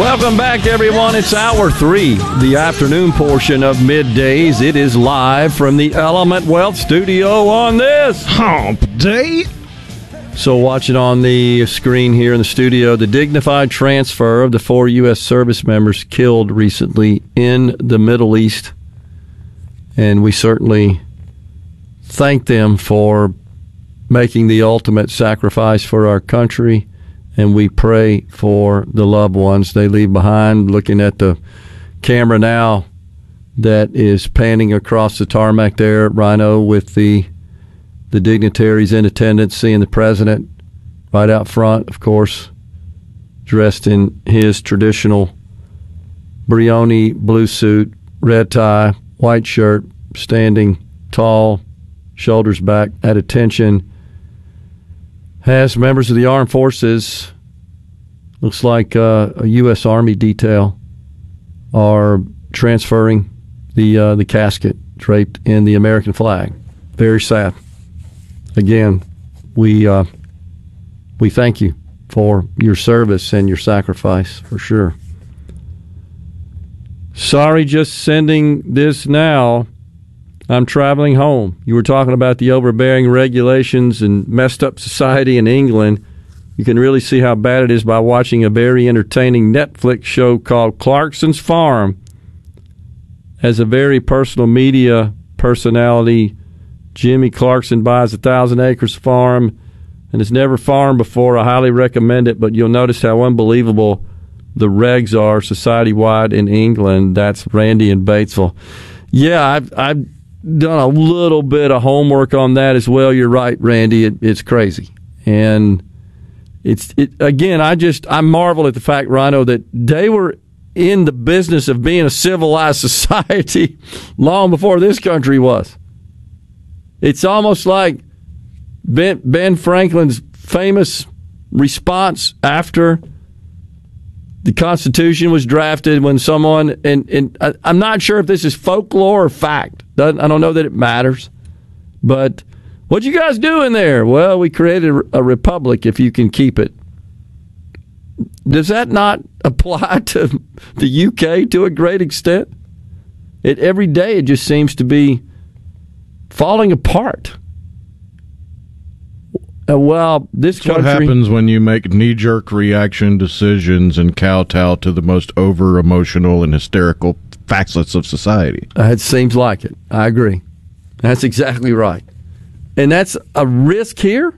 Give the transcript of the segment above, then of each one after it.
Welcome back, everyone. It's hour 3, the afternoon portion of Middays. It is live from the Element Wealth Studio on this Hump Day. So watching on the screen here in the studio, the dignified transfer of the 4 U.S. service members killed recently in the Middle East. And we certainly thank them for making the ultimate sacrifice for our country. And we pray for the loved ones they leave behind. Looking at the camera now that is panning across the tarmac there at Rhino with the dignitaries in attendance, seeing the president right out front, of course, dressed in his traditional Brioni blue suit, red tie, white shirt, standing tall, shoulders back, at attention. Has members of the armed forces, looks like a U.S. Army detail, are transferring the casket draped in the American flag. Very sad. Again, we thank you for your service and your sacrifice, for sure. Sorry, just sending this now. I'm traveling home. You were talking about the overbearing regulations and messed up society in England. You can really see how bad it is by watching a very entertaining Netflix show called Clarkson's Farm. As a very personal media personality, Jimmy Clarkson buys a 1,000-acre farm and has never farmed before. I highly recommend it, but you'll notice how unbelievable the regs are society-wide in England. That's Randy in Batesville. Yeah, I've done a little bit of homework on that as well. You're right, Randy. It's crazy. And again, I marvel at the fact, Rhino, that they were in the business of being a civilized society long before this country was. It's almost like Ben Franklin's famous response after the Constitution was drafted, when someone, and I'm not sure if this is folklore or fact. I don't know that it matters. But what'd you guys do in there? Well, we created a republic if you can keep it. Does that not apply to the UK to a great extent? Every day it just seems to be falling apart. Well, this country... What happens when you make knee-jerk reaction decisions and kowtow to the most over-emotional and hysterical facets of society? It seems like it. I agree. That's exactly right. And that's a risk here.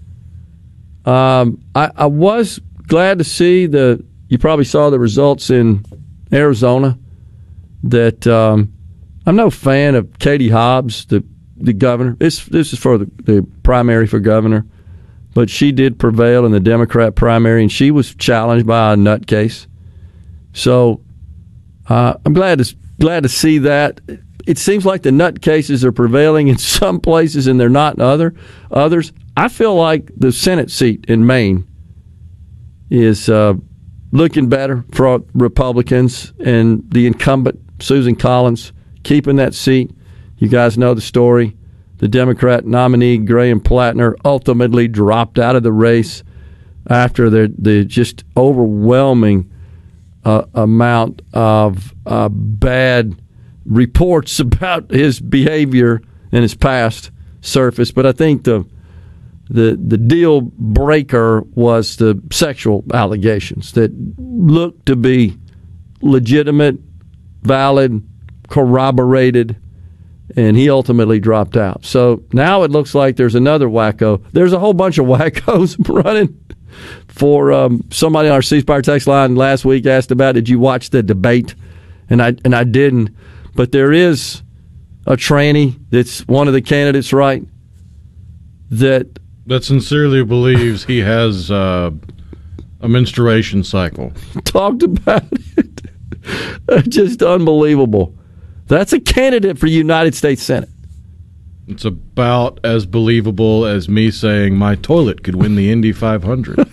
I was glad to see you probably saw the results in Arizona, that I'm no fan of Katie Hobbs, the governor. This is for the primary for governor. But she did prevail in the Democrat primary, and she was challenged by a nutcase. So I'm glad to see that. It seems like the nutcases are prevailing in some places, and they're not in others. I feel like the Senate seat in Maine is looking better for Republicans, and the incumbent, Susan Collins, keeping that seat. You guys know the story. The Democrat nominee, Graham Plattner, ultimately dropped out of the race after the just overwhelming amount of bad reports about his behavior in his past surface. But I think the deal breaker was the sexual allegations that looked to be legitimate, valid, corroborated, and he ultimately dropped out. So now it looks like there's another wacko. There's a whole bunch of wackos running for somebody on our C Spire text line last week asked about, did you watch the debate? And I didn't. But there is a tranny that's one of the candidates, right? That sincerely believes he has a menstruation cycle. Talked about it. Just unbelievable. That's a candidate for United States Senate. It's about as believable as me saying my toilet could win the Indy 500.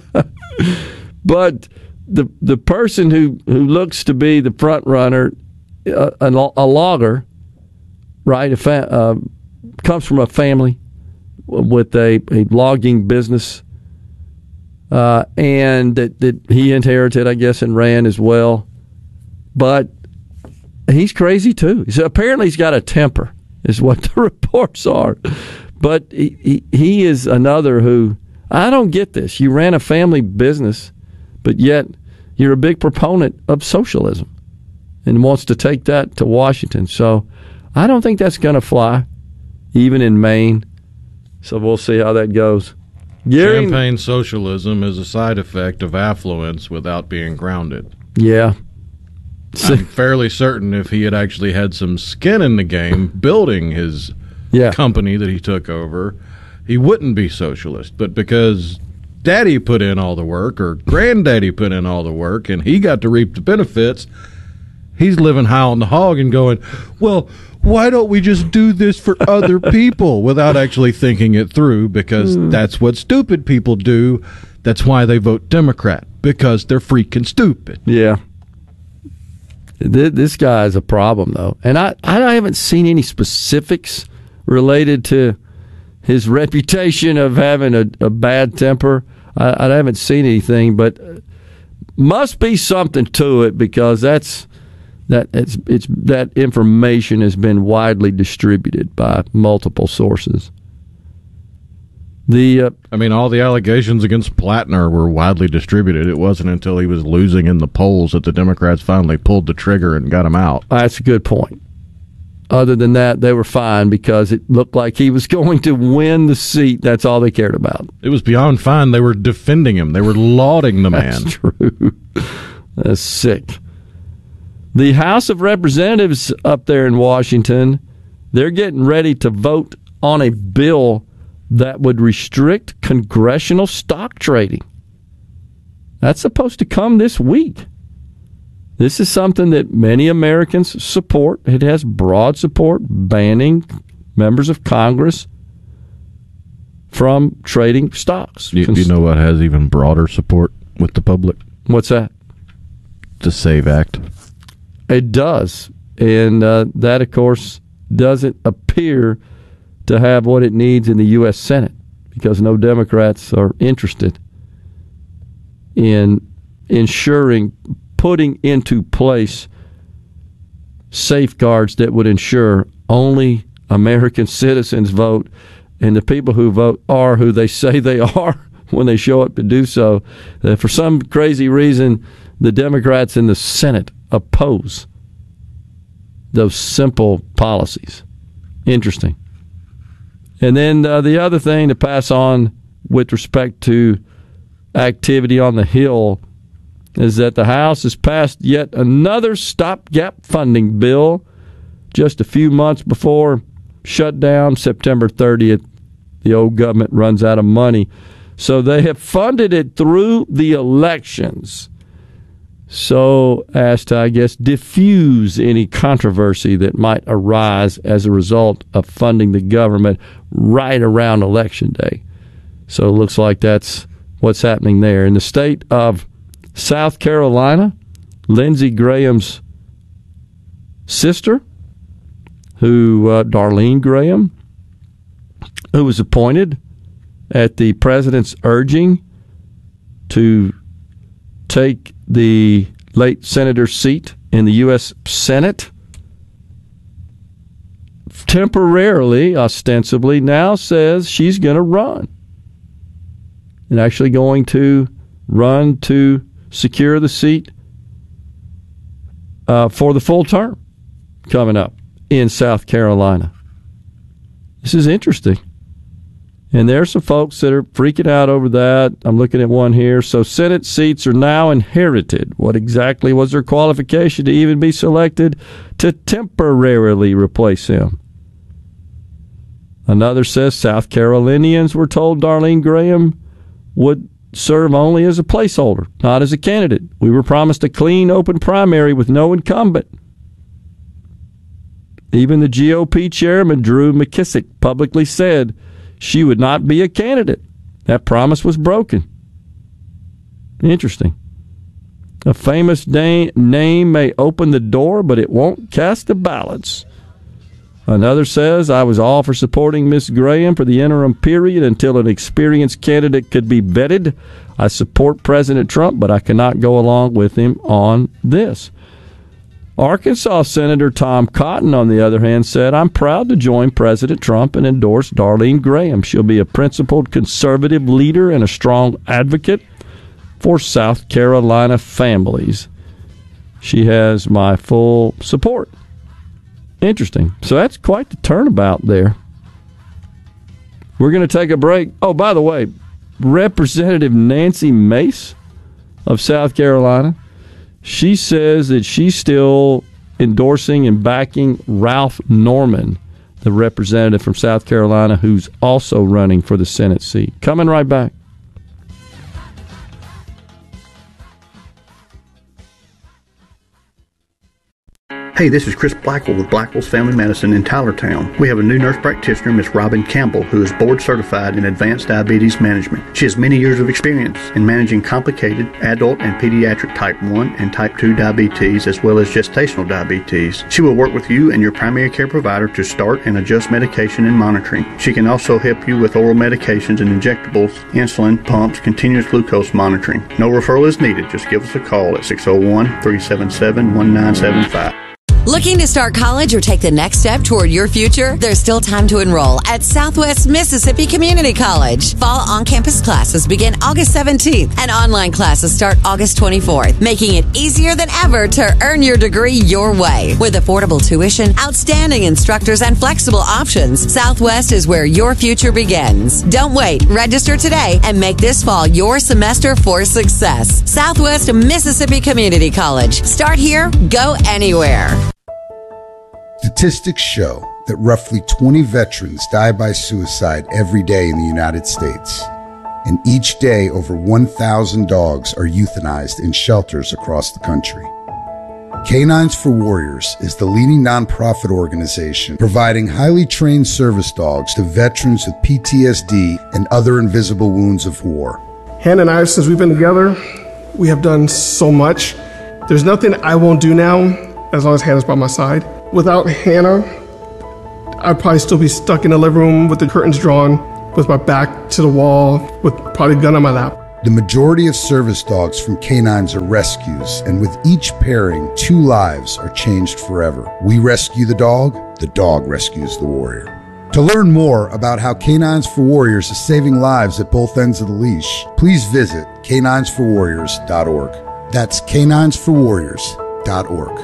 But the person who looks to be the front runner, a logger, right? Comes from a family with a logging business, and that he inherited, I guess, and ran as well. But he's crazy too. So apparently he's got a temper, is what the reports are. But he is another who, I don't get this. You ran a family business, but yet you're a big proponent of socialism and wants to take that to Washington. So I don't think that's going to fly, even in Maine. So we'll see how that goes. Champagne socialism is a side effect of affluence without being grounded. Yeah. I'm fairly certain if he had actually had some skin in the game building his company that he took over, he wouldn't be socialist. But because Daddy put in all the work, or Granddaddy put in all the work, and he got to reap the benefits, he's living high on the hog and going, well, why don't we just do this for other people, without actually thinking it through, because that's what stupid people do. That's why they vote Democrat, because they're freaking stupid. Yeah. This guy is a problem, though. And I haven't seen any specifics related to his reputation of having a bad temper. I haven't seen anything, but must be something to it, because that information has been widely distributed by multiple sources. All the allegations against Plattner were widely distributed. It wasn't until he was losing in the polls that the Democrats finally pulled the trigger and got him out. That's a good point. Other than that, they were fine because it looked like he was going to win the seat. That's all they cared about. It was beyond fine. They were defending him. They were lauding the man. That's true. That's sick. The House of Representatives up there in Washington, they're getting ready to vote on a bill that would restrict congressional stock trading. That's supposed to come this week. This is something that many Americans support. It has broad support, banning members of Congress from trading stocks. Do you know what has even broader support with the public? What's that? The SAVE Act. It does. And that, of course, doesn't appear to have what it needs in the U.S. Senate, because no Democrats are interested in ensuring, putting into place safeguards that would ensure only American citizens vote, and the people who vote are who they say they are when they show up to do so. For some crazy reason, the Democrats in the Senate oppose those simple policies. Interesting. And then the other thing to pass on with respect to activity on the Hill is that the House has passed yet another stopgap funding bill just a few months before shutdown, September 30th. The old government runs out of money. So they have funded it through the elections, so as to, I guess, diffuse any controversy that might arise as a result of funding the government right around Election Day. So it looks like that's what's happening there. In the state of South Carolina, Lindsey Graham's sister, Darlene Graham, who was appointed at the president's urging to take the late senator's seat in the U.S. Senate, temporarily, ostensibly, now says she's going to run. And actually going to run to secure the seat for the full term coming up in South Carolina. This is interesting. And there are some folks that are freaking out over that. I'm looking at one here. So Senate seats are now inherited. What exactly was their qualification to even be selected to temporarily replace him? Another says South Carolinians were told Darlene Graham would serve only as a placeholder, not as a candidate. We were promised a clean, open primary with no incumbent. Even the GOP chairman, Drew McKissick, publicly said she would not be a candidate. That promise was broken. Interesting. A famous name may open the door, but it won't cast the ballots. Another says, I was all for supporting Ms. Graham for the interim period until an experienced candidate could be vetted. I support President Trump, but I cannot go along with him on this. Arkansas Senator Tom Cotton, on the other hand, said, I'm proud to join President Trump and endorse Darlene Graham. She'll be a principled conservative leader and a strong advocate for South Carolina families. She has my full support. Interesting. So that's quite the turnabout there. We're going to take a break. Oh, by the way, Representative Nancy Mace of South Carolina, she says that she's still endorsing and backing Ralph Norman, the representative from South Carolina who's also running for the Senate seat. Coming right back. Hey, this is Chris Blackwell with Blackwell's Family Medicine in Tylertown. We have a new nurse practitioner, Miss Robin Campbell, who is board certified in advanced diabetes management. She has many years of experience in managing complicated adult and pediatric type 1 and type 2 diabetes, as well as gestational diabetes. She will work with you and your primary care provider to start and adjust medication and monitoring. She can also help you with oral medications and injectables, insulin, pumps, continuous glucose monitoring. No referral is needed. Just give us a call at 601-377-1975. Looking to start college or take the next step toward your future? There's still time to enroll at Southwest Mississippi Community College. Fall on-campus classes begin August 17th and online classes start August 24th, making it easier than ever to earn your degree your way. With affordable tuition, outstanding instructors, and flexible options, Southwest is where your future begins. Don't wait. Register today and make this fall your semester for success. Southwest Mississippi Community College. Start here, go anywhere. Statistics show that roughly 20 veterans die by suicide every day in the United States. And each day, over 1,000 dogs are euthanized in shelters across the country. Canines for Warriors is the leading nonprofit organization providing highly trained service dogs to veterans with PTSD and other invisible wounds of war. Hannah and I, since we've been together, we have done so much. There's nothing I won't do now as long as Hannah's by my side. Without Hannah, I'd probably still be stuck in the living room with the curtains drawn, with my back to the wall, with probably a gun on my lap. The majority of service dogs from canines are rescues, and with each pairing, 2 lives are changed forever. We rescue the dog rescues the warrior. To learn more about how Canines for Warriors is saving lives at both ends of the leash, please visit caninesforwarriors.org. That's caninesforwarriors.org.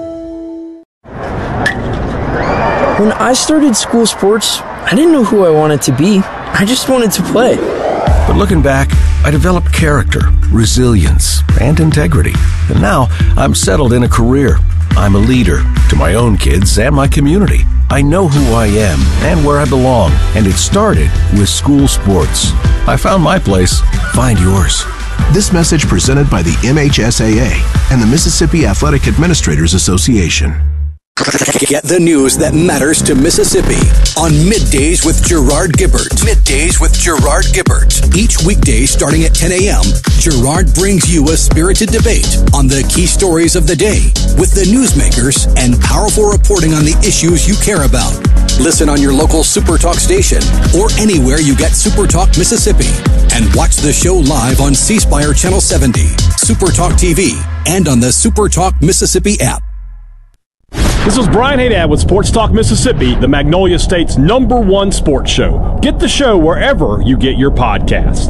When I started school sports, I didn't know who I wanted to be. I just wanted to play. But looking back, I developed character, resilience, and integrity. And now I'm settled in a career. I'm a leader to my own kids and my community. I know who I am and where I belong. And it started with school sports. I found my place. Find yours. This message presented by the MHSAA and the Mississippi Athletic Administrators Association. Get the news that matters to Mississippi on Middays with Gerard Gibbert. Middays with Gerard Gibbert. Each weekday starting at 10 a.m., Gerard brings you a spirited debate on the key stories of the day with the newsmakers and powerful reporting on the issues you care about. Listen on your local Super Talk station or anywhere you get Super Talk Mississippi. And watch the show live on C Spire Channel 70, Super Talk TV, and on the Super Talk Mississippi app. This is Brian Haydad with Sports Talk Mississippi, the Magnolia State's #1 sports show. Get the show wherever you get your podcast.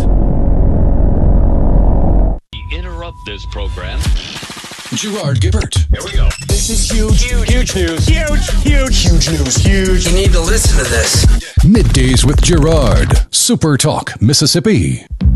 Interrupt this program. Gerard Gibbert. Here we go. This is huge. Huge news. Huge news. Huge. You need to listen to this. Middays with Gerard. Super Talk Mississippi.